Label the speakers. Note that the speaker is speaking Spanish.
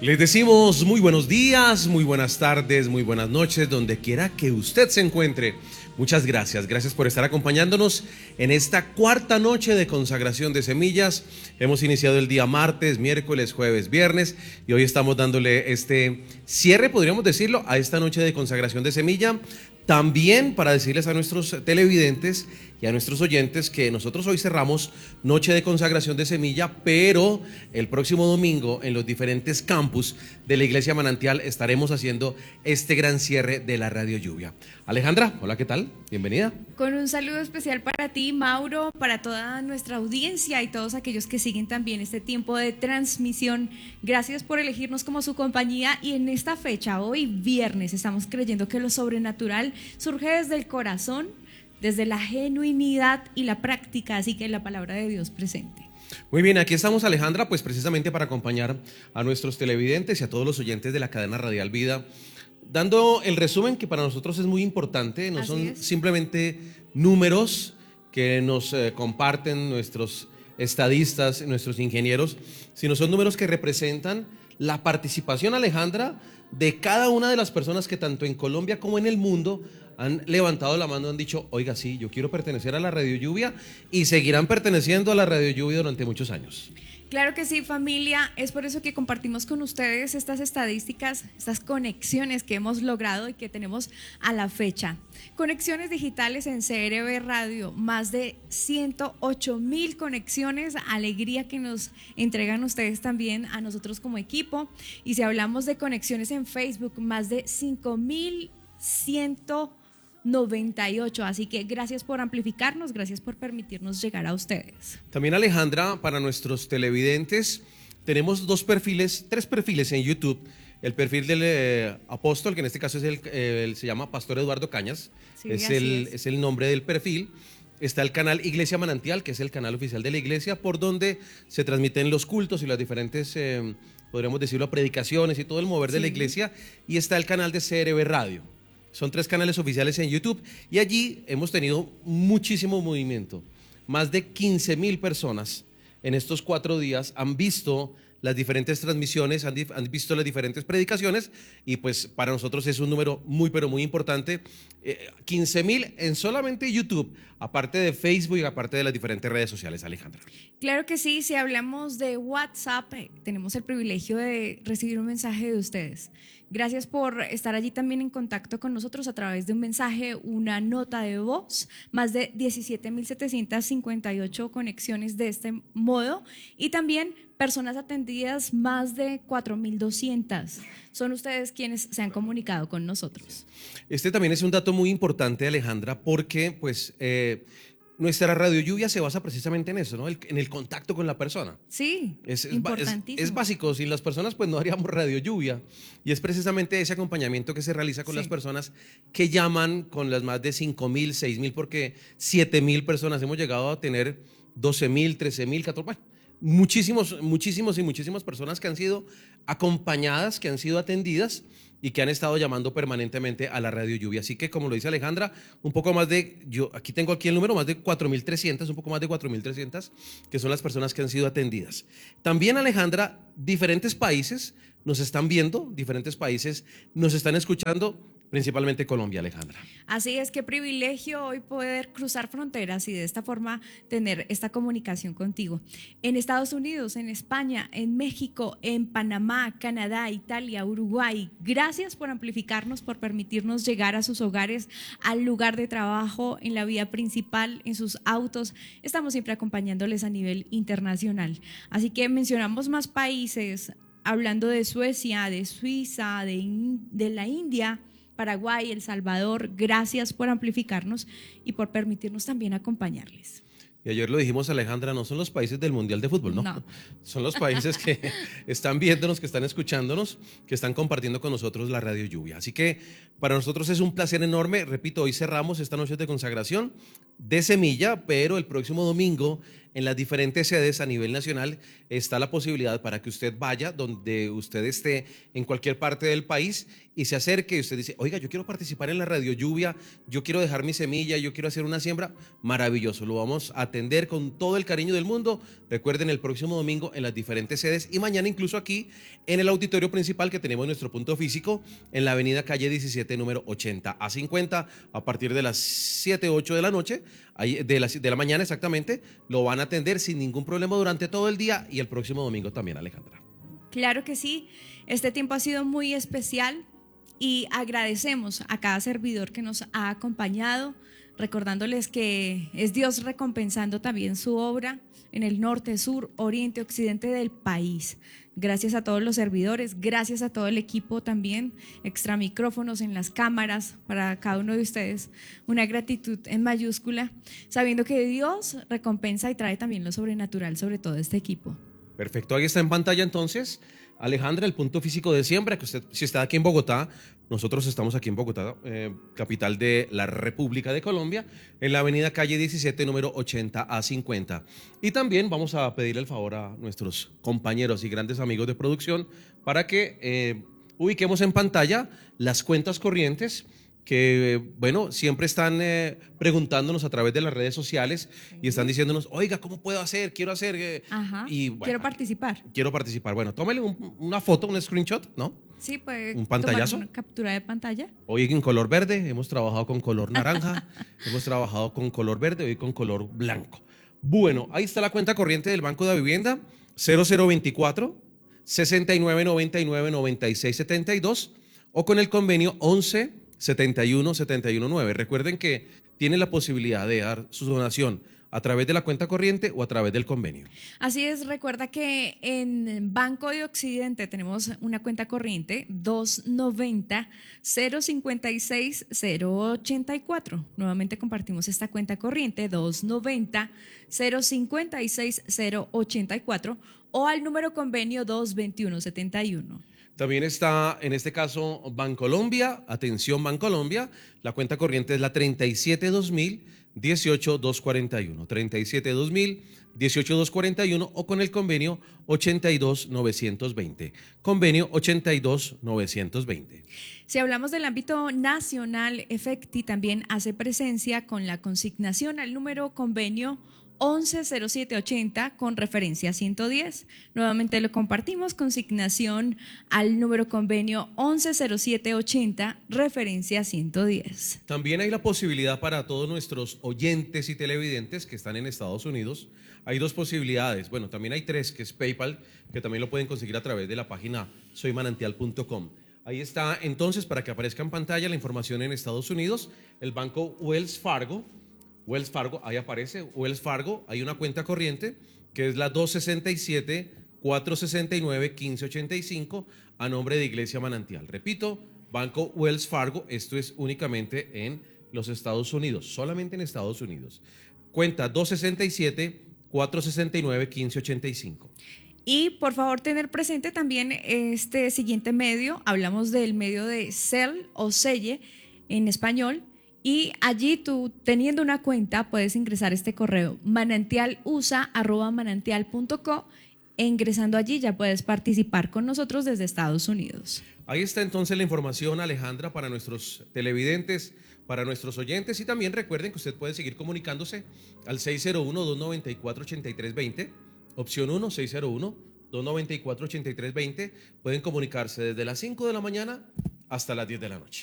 Speaker 1: Les decimos muy buenos días, muy buenas tardes, muy buenas noches, donde quiera que usted se encuentre. Muchas gracias, gracias por estar acompañándonos en esta cuarta noche de consagración de semillas. Hemos iniciado el día martes, miércoles, jueves, viernes y hoy estamos dándole este cierre, podríamos decirlo, a esta noche de consagración de semilla. También para decirles a nuestros televidentes y a nuestros oyentes que nosotros hoy cerramos noche de consagración de semilla, pero el próximo domingo en los diferentes campus de la Iglesia Manantial estaremos haciendo este gran cierre de la Radio Lluvia. Alejandra, hola, ¿qué tal? Bienvenida.
Speaker 2: Con un saludo especial para ti, Mauro, para toda nuestra audiencia y todos aquellos que siguen también este tiempo de transmisión. Gracias por elegirnos como su compañía y en esta fecha, hoy viernes, estamos creyendo que lo sobrenatural surge desde el corazón, desde la genuinidad y la práctica, así que la palabra de Dios presente.
Speaker 1: Muy bien, aquí estamos, Alejandra, pues precisamente para acompañar a nuestros televidentes y a todos los oyentes de la cadena Radial Vida, dando el resumen que para nosotros es muy importante. No son simplemente números que nos comparten nuestros estadistas, nuestros ingenieros, sino son números que representan la participación, Alejandra, de cada una de las personas que tanto en Colombia como en el mundo han levantado la mano, han dicho, oiga, sí, yo quiero pertenecer a la Radio Lluvia, y seguirán perteneciendo a la Radio Lluvia durante muchos años.
Speaker 2: Claro que sí, familia, es por eso que compartimos con ustedes estas estadísticas, estas conexiones que hemos logrado y que tenemos a la fecha. Conexiones digitales en CRB Radio, más de 108,000 conexiones, alegría que nos entregan ustedes también a nosotros como equipo. Y si hablamos de conexiones en Facebook, más de 5,198, así que gracias por amplificarnos, gracias por permitirnos llegar a ustedes.
Speaker 1: También, Alejandra, para nuestros televidentes tenemos tres perfiles en YouTube. El perfil del apóstol, que en este caso es se llama Pastor Eduardo Cañas, sí, es el nombre del perfil. Está el canal Iglesia Manantial, que es el canal oficial de la iglesia, por donde se transmiten los cultos y las diferentes, podríamos decirlo, predicaciones y todo el mover de la iglesia. Y está el canal de CRB Radio. Son 3 canales oficiales en YouTube y allí hemos tenido muchísimo movimiento. Más de 15,000 personas en estos 4 días han visto las diferentes transmisiones, han visto las diferentes predicaciones y pues para nosotros es un número muy pero muy importante. 15,000 en solamente YouTube, aparte de Facebook y aparte de las diferentes redes sociales, Alejandra.
Speaker 2: Claro que sí, si hablamos de WhatsApp, tenemos el privilegio de recibir un mensaje de ustedes. Gracias por estar allí también en contacto con nosotros a través de un mensaje, una nota de voz, más de 17,758 conexiones de este modo y también personas atendidas, más de 4,200. Son ustedes quienes se han comunicado con nosotros.
Speaker 1: Este también es un dato muy importante, Alejandra, porque pues nuestra Radio Lluvia se basa precisamente en eso, ¿no? En el contacto con la persona.
Speaker 2: Sí, importantísimo.
Speaker 1: Es básico, sin las personas pues no haríamos Radio Lluvia y es precisamente ese acompañamiento que se realiza con las personas que llaman, con las más de 5,000, 6,000, porque 7,000 personas hemos llegado a tener, 12,000, 13,000, 14,000, bueno, muchísimas personas que han sido acompañadas, que han sido atendidas y que han estado llamando permanentemente a la Radio Lluvia. Así que, como lo dice Alejandra, un poco más de, yo tengo aquí el número, más de 4,300, un poco más de 4,300, que son las personas que han sido atendidas. También, Alejandra, diferentes países nos están viendo, diferentes países nos están escuchando, principalmente Colombia, Alejandra.
Speaker 2: Así es, qué privilegio hoy poder cruzar fronteras y de esta forma tener esta comunicación contigo. En Estados Unidos, en España, en México, en Panamá, Canadá, Italia, Uruguay. Gracias por amplificarnos, por permitirnos llegar a sus hogares, al lugar de trabajo, en la vía principal, en sus autos. Estamos siempre acompañándoles a nivel internacional. Así que mencionamos más países, hablando de Suecia, de Suiza, de la India, Paraguay, El Salvador. Gracias por amplificarnos y por permitirnos también acompañarles.
Speaker 1: Y ayer lo dijimos, Alejandra, no son los países del Mundial de Fútbol, ¿no? Son los países que están viéndonos, que están escuchándonos, que están compartiendo con nosotros la Radio Lluvia. Así que para nosotros es un placer enorme. Repito, hoy cerramos esta noche de consagración de semilla, pero el próximo domingo en las diferentes sedes a nivel nacional está la posibilidad para que usted vaya donde usted esté en cualquier parte del país y se acerque y usted dice, oiga, yo quiero participar en la Radio Lluvia, yo quiero dejar mi semilla, yo quiero hacer una siembra. Maravilloso, lo vamos a atender con todo el cariño del mundo. Recuerden, el próximo domingo en las diferentes sedes y mañana incluso aquí en el auditorio principal que tenemos nuestro punto físico en la avenida calle 17, número 80 a 50, a partir de las 7, 8 de la noche, de la mañana exactamente, lo van a atender sin ningún problema durante todo el día y el próximo domingo también, Alejandra.
Speaker 2: Claro que sí, este tiempo ha sido muy especial y agradecemos a cada servidor que nos ha acompañado, recordándoles que es Dios recompensando también su obra en el norte, sur, oriente, occidente del país. Gracias a todos los servidores, gracias a todo el equipo también, extra micrófonos en las cámaras, para cada uno de ustedes, una gratitud en mayúscula, sabiendo que Dios recompensa y trae también lo sobrenatural sobre todo este equipo.
Speaker 1: Perfecto, ahí está en pantalla entonces, Alejandra, el punto físico de siembra, que usted, si está aquí en Bogotá, nosotros estamos aquí en Bogotá, capital de la República de Colombia, en la avenida calle 17, número 80 a 50. Y también vamos a pedirle el favor a nuestros compañeros y grandes amigos de producción para que ubiquemos en pantalla las cuentas corrientes que, bueno, siempre están preguntándonos a través de las redes sociales y están diciéndonos, oiga, ¿cómo puedo hacer? Quiero hacer.
Speaker 2: Ajá,
Speaker 1: Y, bueno,
Speaker 2: quiero participar.
Speaker 1: Quiero participar. Bueno, tómale una foto, un screenshot, ¿no?
Speaker 2: Sí, pues.
Speaker 1: Un pantallazo.
Speaker 2: Una captura de pantalla.
Speaker 1: Hoy en color verde, hemos trabajado con color naranja, hemos trabajado con color verde, hoy con color blanco. Bueno, ahí está la cuenta corriente del Banco de Vivienda, 0024 6999 9672 o con el convenio 11 71 719. Recuerden que tienen la posibilidad de dar su donación a través de la cuenta corriente o a través del convenio.
Speaker 2: Así es, recuerda que en Banco de Occidente tenemos una cuenta corriente 290 056 084. Nuevamente compartimos esta cuenta corriente 290 056 084 o al número convenio 22171.
Speaker 1: También está, en este caso, Bancolombia. Atención, Bancolombia. La cuenta corriente es la 372000 18241. 372000 18241 o con el convenio 82920. Convenio 82920.
Speaker 2: Si hablamos del ámbito nacional, Efecti también hace presencia con la consignación al número convenio 110780 con referencia 110. Nuevamente lo compartimos, consignación al número convenio 110780, referencia 110.
Speaker 1: También hay la posibilidad para todos nuestros oyentes y televidentes que están en Estados Unidos. Hay dos posibilidades, bueno, también hay tres, que es PayPal, que también lo pueden conseguir a través de la página soymanantial.com. Ahí está entonces, para que aparezca en pantalla la información en Estados Unidos, el banco Wells Fargo, ahí aparece, Wells Fargo, hay una cuenta corriente que es la 267-469-1585 a nombre de Iglesia Manantial. Repito, Banco Wells Fargo, esto es únicamente en los Estados Unidos, solamente en Estados Unidos. Cuenta 267-469-1585.
Speaker 2: Y por favor tener presente también este siguiente medio, hablamos del medio de Cel o Selle en español. Y allí tú, teniendo una cuenta, puedes ingresar este correo manantialusa@manantial.co e ingresando allí ya puedes participar con nosotros desde Estados Unidos.
Speaker 1: Ahí está entonces la información, Alejandra, para nuestros televidentes, para nuestros oyentes, y también recuerden que usted puede seguir comunicándose al 601-294-8320, opción 1, 601-294-8320. Pueden comunicarse desde las 5 de la mañana hasta las 10 de la noche.